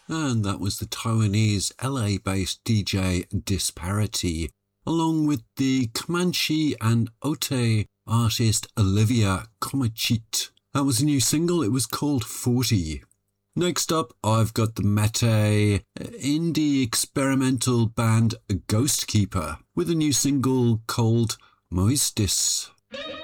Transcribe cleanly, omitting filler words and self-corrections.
And that was the Taiwanese LA-based DJ Disparity, along with the Comanche and Ote artist Olivia Comachit. That was a new single, it was called 40. Next up, I've got the Mate indie experimental band Ghostkeeper with a new single called Moistis.